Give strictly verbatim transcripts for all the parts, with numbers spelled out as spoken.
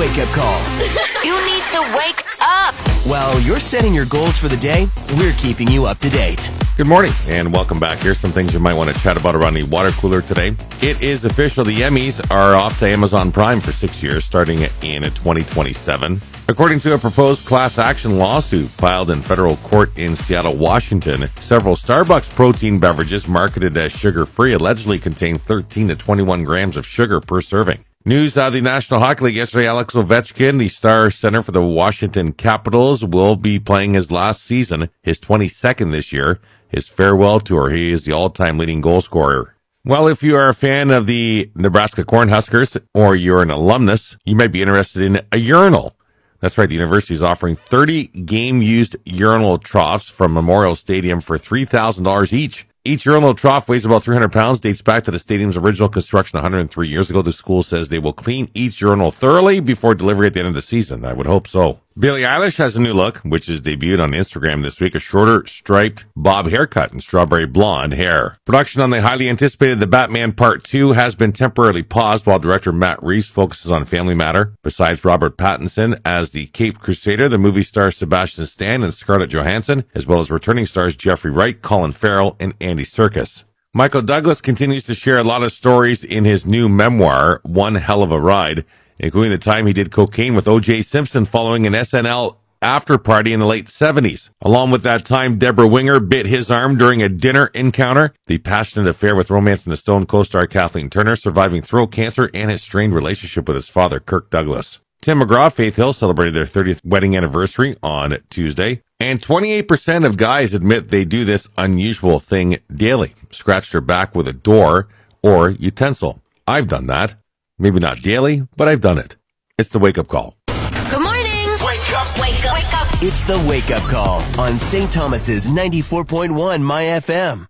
wake-up call. You need to wake up. While you're setting your goals for the day, we're keeping you up to date. Good morning and welcome back. Here's some things you might want to chat about around the water cooler today. It is official. The Emmys are off to Amazon Prime for six years, starting in twenty twenty-seven. According to a proposed class action lawsuit filed in federal court in Seattle, Washington, several Starbucks protein beverages marketed as sugar-free allegedly contain thirteen to twenty-one grams of sugar per serving. News out of the National Hockey League yesterday. Alex Ovechkin, the star center for the Washington Capitals, will be playing his last season, his twenty-second this year, his farewell tour. He is the all-time leading goal scorer. Well, if you are a fan of the Nebraska Cornhuskers or you're an alumnus, you might be interested in a urinal. That's right. The university is offering thirty game-used urinal troughs from Memorial Stadium for three thousand dollars each. Each urinal trough weighs about three hundred pounds, dates back to the stadium's original construction one hundred three years ago. The school says they will clean each urinal thoroughly before delivery at the end of the season. I would hope so. Billie Eilish has a new look, which is debuted on Instagram this week, a shorter, striped bob haircut and strawberry blonde hair. Production on the highly anticipated The Batman Part two has been temporarily paused while director Matt Reeves focuses on Family Matter. Besides Robert Pattinson as the Caped Crusader, the movie stars Sebastian Stan and Scarlett Johansson, as well as returning stars Jeffrey Wright, Colin Farrell, and Andy Serkis. Michael Douglas continues to share a lot of stories in his new memoir, One Hell of a Ride, including the time he did cocaine with O J Simpson following an S N L after party in the late seventies. Along with that time, Deborah Winger bit his arm during a dinner encounter, the passionate affair with Romance in the Stone co-star Kathleen Turner, surviving throat cancer, and his strained relationship with his father, Kirk Douglas. Tim McGraw, Faith Hill celebrated their thirtieth wedding anniversary on Tuesday, and twenty-eight percent of guys admit they do this unusual thing daily. Scratch their back with a door or utensil. I've done that. Maybe not daily, but I've done it. It's the wake-up call. Good morning. Wake up. Wake up. Wake up. It's the wake-up call on Saint Thomas's ninety-four point one My F M.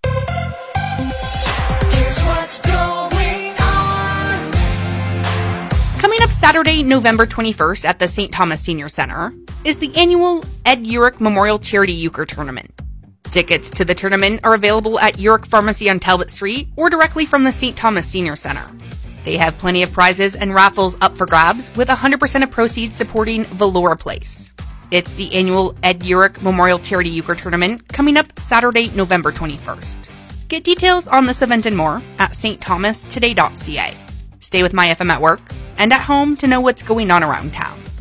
Here's what's going on. Coming up Saturday, November twenty-first at the Saint Thomas Senior Center is the annual Ed Urick Memorial Charity Euchre Tournament. Tickets to the tournament are available at Urick Pharmacy on Talbot Street or directly from the Saint Thomas Senior Center. They have plenty of prizes and raffles up for grabs, with one hundred percent of proceeds supporting Valora Place. It's the annual Ed Urick Memorial Charity Euchre Tournament coming up Saturday, November twenty-first. Get details on this event and more at s t thomas today dot c a. Stay with My F M at work and at home to know what's going on around town.